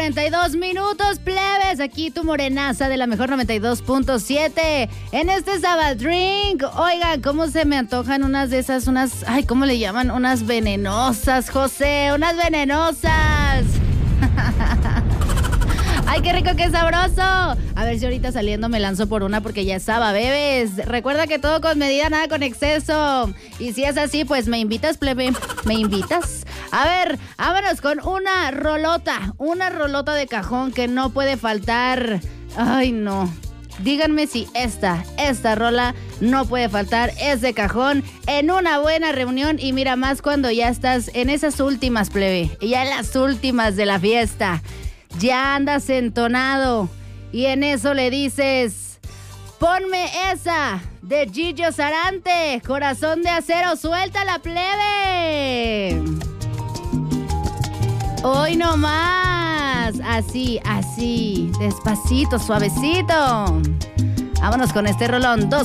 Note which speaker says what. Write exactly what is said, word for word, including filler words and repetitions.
Speaker 1: cuarenta y dos minutos, plebes. Aquí tu morenaza de la mejor noventa y dos punto siete. En este Sabad Drink. Oigan, cómo se me antojan unas de esas, unas, ay, ¿cómo le llaman? Unas venenosas, José, unas venenosas. ¡Ay, qué rico, qué sabroso! A ver si ahorita saliendo me lanzo por una porque ya estaba, bebes. Recuerda que todo con medida, nada con exceso. Y si es así, pues me invitas, plebe. ¿Me invitas? A ver, vámonos con una rolota. Una rolota de cajón que no puede faltar. Ay, no. Díganme si esta, esta rola no puede faltar, es de cajón en una buena reunión. Y mira, más cuando ya estás en esas últimas, plebe. Ya en las últimas de la fiesta. Ya andas entonado y en eso le dices: ponme esa de Gillo Sarante, Corazón de Acero, suelta la plebe. Hoy no más, así, así, despacito, suavecito. Vámonos con este rolón. Dos